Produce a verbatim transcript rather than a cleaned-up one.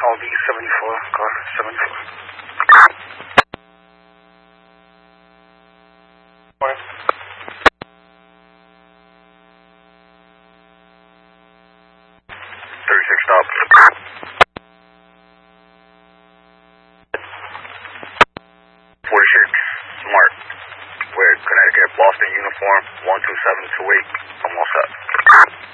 Audi seventy-four, car seventy-four. Morning. thirty-six stop. forty-six, Smart. With Connecticut, Boston uniform, one two seven two eight. I'm all set.